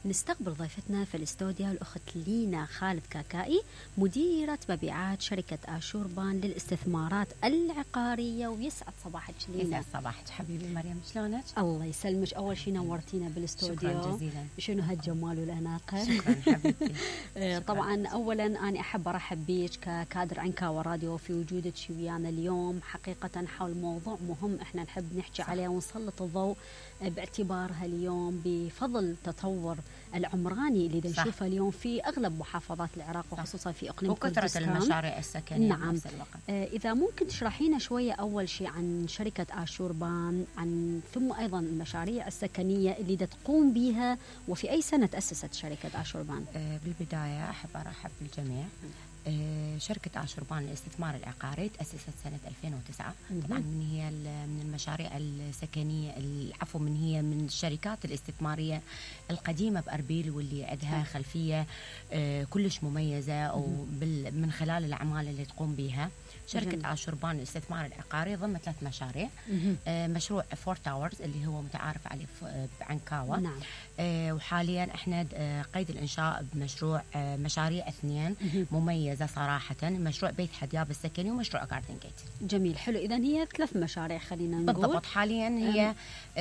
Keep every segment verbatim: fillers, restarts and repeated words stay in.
نستقبل ضيفتنا في الاستوديو الأخت لينا خالد كاكائي، مديرة مبيعات شركة آشوربان للاستثمارات العقارية. ويسعد صباحك لينا. يسعد صباحك حبيبي مريم، شلونك؟ الله يسلمك. أول شيء نورتينا بالاستوديو. شكرا جزيلا. شنو هالجمال والأناقة. شكرا حبيبتي. طبعا أولا أنا أحب أرحب بيك ككادر عنكاوة راديو في وجودك ويانا اليوم، حقيقة حول موضوع مهم احنا نحب نحكي عليه ونسلط الضوء باعتبارها اليوم بفضل تطور العمراني اللي نشوفه اليوم في أغلب محافظات العراق وخصوصا في إقليم وكثرة المشاريع السكنية. نعم. آه إذا ممكن تشرحينا شوية أول شيء عن شركة آشوربان، عن ثم أيضا المشاريع السكنية اللي تقوم بها، وفي أي سنة تأسست شركة آشوربان؟ آه بالبداية أحب أرحب بالجميع. آه شركة آشوربان للاستثمار العقاري تأسست سنة ألفين وتسعة. طبعا من هي من المشاريع السكنية، عفوا من هي من الشركات الاستثمارية القديمة بأربيل، واللي عندها خلفية آه كلش مميزة ومن خلال الأعمال اللي تقوم بها. شركة آشوربان للاستثمار العقاري ضمن ثلاث مشاريع. آه مشروع فور تاورز اللي هو متعارف عليه بعنكاوة. نعم. آه وحاليا احنا آه قيد الإنشاء بمشروع آه مشاريع اثنين مميزة صراحة، مشروع بيت حدياب السكني ومشروع جاردن جيت. جميل، حلو. إذا هي ثلاث مشاريع خلينا نقول. بالضبط. حاليا هي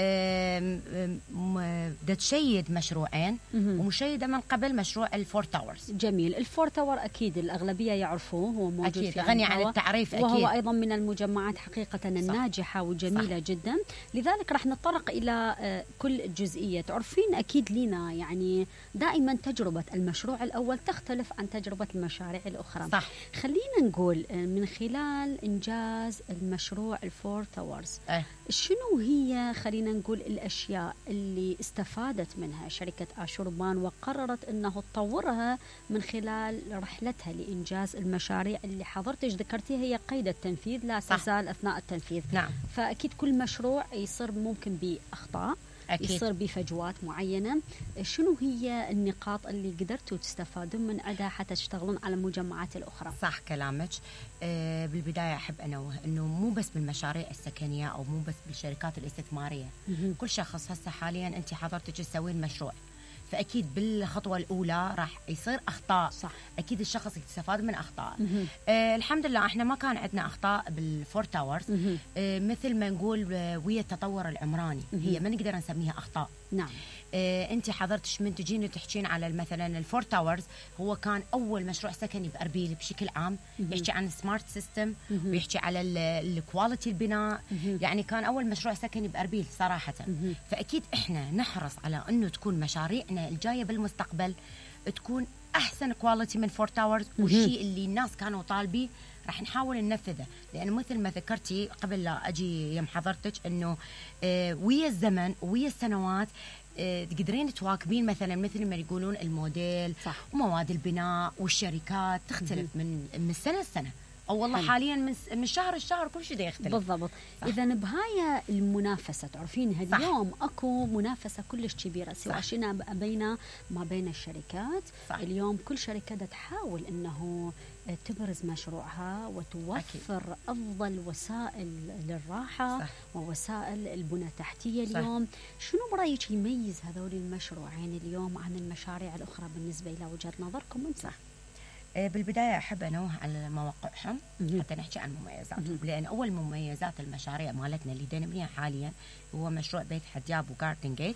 بدها تشيد مشروعين ومشيدة من قبل مشروع الفور تاورز. جميل. الفور تاور أكيد الأغلبية يعرفوه، هو موجود أكيد في غني عن التعريف أكيد، وهو أيضا من المجمعات حقيقة الناجحة وجميلة صح. جدا. لذلك راح نتطرق إلى كل جزئية. تعرفين أكيد لينا يعني دائما تجربة المشروع الأول تختلف عن تجربة المشاريع الأخرى. صح. خلينا نقول من خلال إنجاز المشروع الفور تاورز أه. شنو هي خلينا نقول الأشياء اللي استفادت منها شركة آشوربان وقررت أنه تطورها من خلال رحلتها لإنجاز المشاريع اللي حضرتك ذكرتيها هي قيد التنفيذ لا تزال أثناء التنفيذ. نعم. فأكيد كل مشروع يصير ممكن بأخطاء، أكيد. يصير بفجوات معينة. شنو هي النقاط اللي قدرتوا تستفادون من عندها حتى تشتغلون على المجمعات الأخرى؟ صح كلامك. أه بالبداية أحب أنوه أنه مو بس بالمشاريع السكنية أو مو بس بالشركات الاستثمارية. م- كل شخص هسه حاليا أنت حضرتك تسوين مشروع، فأكيد بالخطوة الأولى راح يصير أخطاء. صح. أكيد الشخص يستفاد من أخطاء. آه الحمد لله إحنا ما كان عندنا أخطاء بالفور تاورز. آه مثل ما نقول آه ويا التطور العمراني مه. هي ما نقدر نسميها أخطاء. نعم. آه أنت حضرتش من تجين تحكين على مثلا الفور تاورز، هو كان أول مشروع سكني بأربيل بشكل عام. مه. يحكي عن سمارت سيستم ويحكي على الكواليتي البناء. مه. يعني كان أول مشروع سكني بأربيل صراحة. مه. فأكيد إحنا نحرص على أنه تكون مشاريعنا الجاية بالمستقبل تكون أحسن كواليتي من فور تاورز، والشيء اللي الناس كانوا طالبيه راح نحاول ننفذه. لأنه مثل ما ذكرتي قبل لا أجي يم حضرتك أنه آه ويا الزمن ويا السنوات آه تقدرين تواكبين مثلا مثل ما يقولون الموديل. صح. ومواد البناء والشركات تختلف من من سنة لسنة، أو والله حاليا من من شهر الشهر كل شيء ده يختلف. بالضبط. إذا بهاي المنافسة تعرفين اليوم أكو منافسة كلش كبيرة سواء شئنا بين ما بين الشركات. صح. اليوم كل شركة دا تحاول أنه تبرز مشروعها وتوفر أكيد. أفضل وسائل للراحة. صح. ووسائل البنى التحتية اليوم. صح. شنو برأيك يميز هذول المشروعين اليوم عن المشاريع الأخرى بالنسبة إلى وجهة نظركم أنت؟ صح. بالبداية أحب أنوه على مواقعهم حتى نحكي عن مميزاتهم، لأن أول مميزات المشاريع مالتنا اللي دنبنيها حاليا هو مشروع بيت حدياب وجاردن جيت.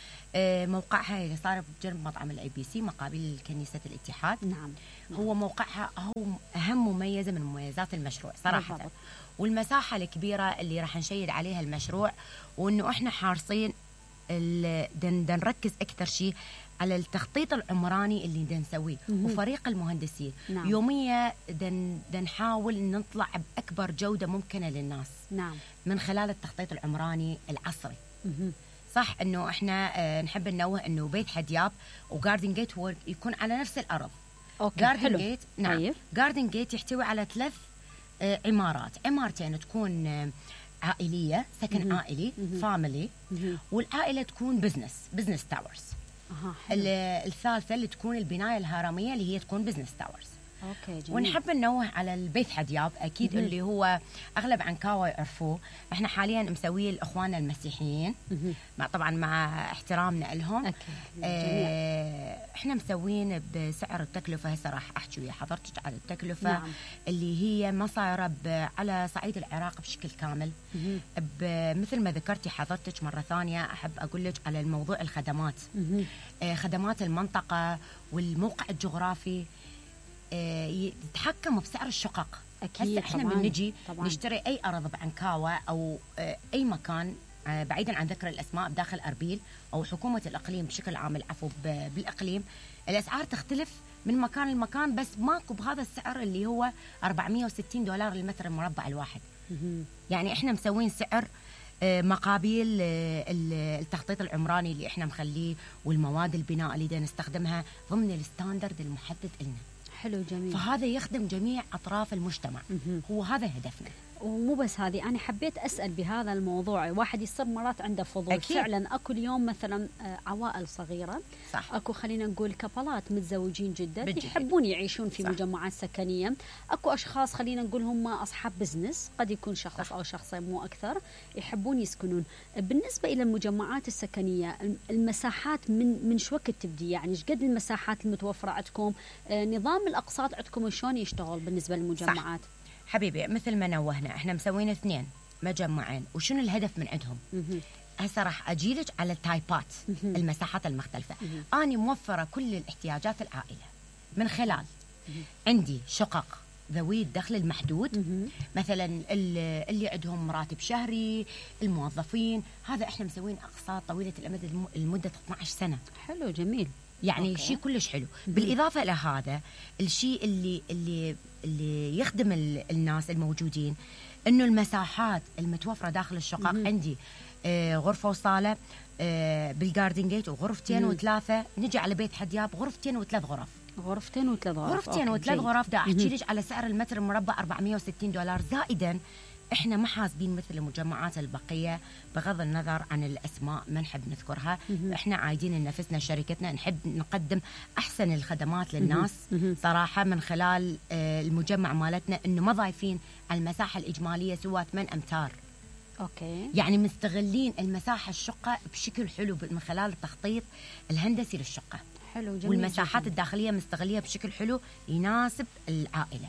موقعها اللي صار بجنب مطعم الاي بي سي مقابل كنيسة الاتحاد. نعم. هو موقعها هو أهم مميزة من مميزات المشروع صراحة. بالضبط. والمساحة الكبيرة اللي راح نشيد عليها المشروع، وإنه إحنا حارصين دن نركز أكثر شيء على التخطيط العمراني اللي دن نسويه وفريق المهندسين. نعم. يوميا دن نحاول نطلع بأكبر جودة ممكنة للناس. نعم. من خلال التخطيط العمراني العصري. مه. صح انه احنا اه نحب ننوه انه بيت حدياب وجاردن جيت هو يكون على نفس الارض. جاردن جيت نعم. طيب. جاردن جيت يحتوي على ثلاث اه عمارات، عمارتين تكون اه عائليه، سكن مه. عائلي مه. فاميلي مه. والعائله تكون بزنس بزنس تاورز. الثالثه اللي تكون البنايه الهرميه اللي هي تكون بزنس تاورز. أوكي جميل. ونحب ننوه على البيت حدياب أكيد اللي هو أغلب عنكاوة يعرفوه. إحنا حاليا مسويه لإخواننا المسيحيين، مع طبعا مع احترامنا لهم. آه إحنا مسوين بسعر التكلفة. هسه راح أحكي ويا حضرتك على التكلفة. نعم. اللي هي ما صايرة على صعيد العراق بشكل كامل. مثل ما ذكرتي حضرتك مرة ثانية، أحب أقول لك على الموضوع الخدمات. آه خدمات المنطقة والموقع الجغرافي يتحكم بسعر الشقق. أكيد احنا طبعاً. من نجي طبعاً. نشتري أي أرض بعنكاوة أو أي مكان بعيدا عن ذكر الأسماء بداخل أربيل أو حكومة الإقليم بشكل عام، العفو بالإقليم، الأسعار تختلف من مكان لمكان، بس ماكو بهذا السعر اللي هو أربعمية وستين دولار للمتر المربع الواحد. يعني احنا مسوين سعر مقابل التخطيط العمراني اللي احنا مخليه والمواد البناء اللي دا نستخدمها ضمن الستاندرد المحدد لنا. حلو جميل. فهذا يخدم جميع أطراف المجتمع. هو هذا هدفنا. ومو بس هذه، أنا حبيت أسأل بهذا الموضوع. واحد يصير مرات عنده فضول. أكيد. فعلا أكو اليوم مثلا عوائل صغيرة، صح. أكو خلينا نقول كبلات متزوجين جدا بالجديد. يحبون يعيشون في صح. مجمعات سكنية. أكو أشخاص خلينا نقول هم أصحاب بزنس، قد يكون شخص صح. أو شخصين مو أكثر، يحبون يسكنون. بالنسبة إلى المجمعات السكنية، المساحات من من شو وقت تبدي؟ يعني إيش قد المساحات المتوفرة عندكم؟ نظام الأقساط عندكم شلون يشتغل بالنسبة للمجمعات؟ صح. حبيبي مثل ما نوهنا احنا مسوين اثنين مجمعين. وشنو الهدف من عندهم؟ هسه راح اجيلك على التايبات، المساحات المختلفه. انا موفره كل الاحتياجات العائله من خلال عندي شقق ذوي الدخل المحدود، مثلا اللي عندهم راتب شهري، الموظفين، هذا احنا مسوين اقساط طويله الامد لمده اثنعش سنه. حلو جميل. يعني أوكي. شيء كلش حلو. بالإضافة إلى هذا الشيء اللي اللي اللي يخدم الناس الموجودين، إنه المساحات المتوفرة داخل الشقق عندي آه غرفة وصالة آه بالجاردن جيت، وغرفتين مم. وثلاثة. نجي على بيت حدياب غرفتين وثلاث غرف. غرفتين وثلاث غرف. غرفتين وثلاث غرف. دا أحكي لك على سعر المتر المربع أربعمية وستين دولار. زائدا احنا ما حاسبين مثل المجمعات البقيه، بغض النظر عن الاسماء ما نحب نذكرها. احنا عايدين لنفسنا شركتنا نحب نقدم احسن الخدمات للناس صراحه من خلال المجمع مالتنا، انه ما ضايفين على المساحه الاجماليه سوى ثمانية امتار. اوكي. يعني مستغلين المساحه الشقه بشكل حلو من خلال التخطيط الهندسي للشقه. حلو جميل. والمساحات جميل. الداخليه مستغليه بشكل حلو يناسب العائله.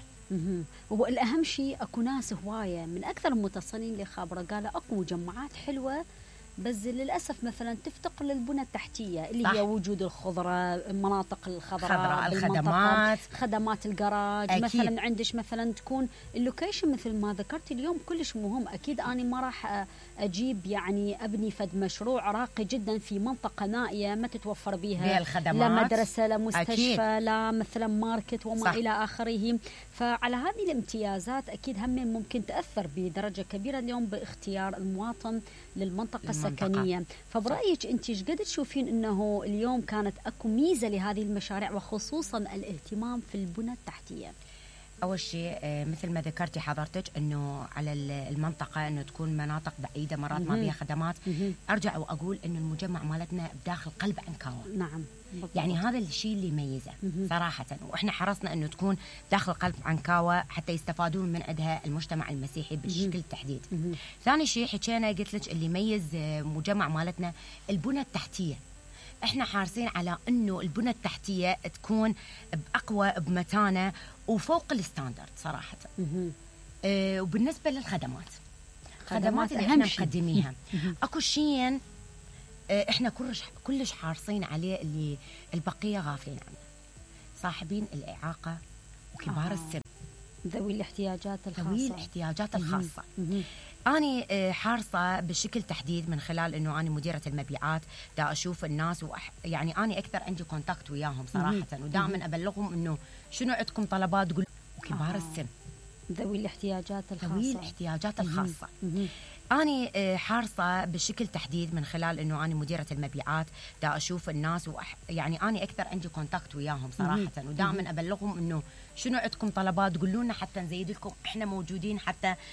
والأهم شيء أكو ناس هواية من أكثر المتصلين اللي خابرة قالوا أكو مجمعات حلوة، بس للأسف مثلا تفتقر للبنى التحتية اللي صح. هي وجود الخضرة، مناطق الخضراء، الخدمات، خدمات الجراج. أكيد. مثلا عندش مثلا تكون اللوكيشن مثل ما ذكرت اليوم كلش مهم. أكيد أنا ما راح أجيب يعني أبني فد مشروع راقي جدا في منطقة نائية ما تتوفر بها لا مدرسة لا مستشفى. أكيد. لا مثلا ماركت وما صح. إلى آخره. فعلى هذه الامتيازات أكيد هم ممكن تأثر بدرجة كبيرة اليوم باختيار المواطن للمنطقة السكنية. فبرأيك أنت إيش قد تشوفين أنه اليوم كانت أكو ميزة لهذه المشاريع وخصوصا الاهتمام في البنى التحتية؟ أول شيء مثل ما ذكرتي حضرتك أنه على المنطقة أنه تكون مناطق بعيدة مرات ما بيها خدمات. أرجع وأقول أنه المجمع مالتنا بداخل قلب عنكاوة. نعم. يعني هذا الشيء اللي يميزه صراحة. وإحنا حرصنا أنه تكون داخل قلب عنكاوة حتى يستفادون من عندها المجتمع المسيحي بشكل تحديد. ثاني شيء حكينا قلت لك اللي يميز مجمع مالتنا البنى التحتية. احنا حارسين على انه البنى التحتيه تكون باقوى بمتانه وفوق الستاندرد صراحه. اه وبالنسبه للخدمات، خدمات اللي احنا مقدميها اكو شيء اه احنا كلش كلش حارصين عليه اللي البقيه غافلين عنه، صاحبين الاعاقه وكبار آه. السن، ذوي الاحتياجات الخاصه. ذوي الاحتياجات الخاصه. أنا حارصة بشكل تحديد من خلال إنه أنا مديرة المبيعات، دا أشوف الناس وأح... يعني أنا أكثر عندي كونتاكت وياهم صراحة، ودائما أبلغهم إنه شنو عندكم طلبات قول كبار آه. السن، ذوي الاحتياجات الخاصة. ذوي الاحتياجات الخاصة. أنا حارصة بشكل تحديد من خلال إنه أنا مديرة المبيعات، دا أشوف الناس وأح... يعني أنا أكثر عندي كونتاكت وياهم صراحة، ودائما أبلغهم إنه شنو عندكم طلبات قولوا لنا حتى نزيد لكم، إحنا موجودين حتى